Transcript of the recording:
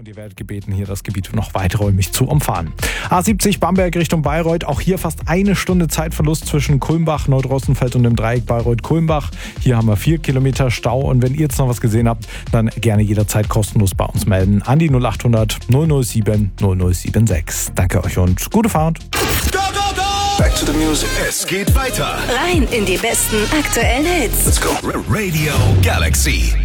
Und ihr werdet gebeten, hier das Gebiet noch weiträumig zu umfahren. A70 Bamberg Richtung Bayreuth. Auch hier fast eine Stunde Zeitverlust zwischen Kulmbach, Neudrossenfeld und dem Dreieck Bayreuth-Kulmbach. Hier haben wir 4 Kilometer Stau. Und wenn ihr jetzt noch was gesehen habt, dann gerne jederzeit kostenlos bei uns melden. An die 0800 007 0076. Danke euch und gute Fahrt. Back to the music. Es geht weiter. Rein in die besten aktuellen Hits. Let's go. Radio Galaxy.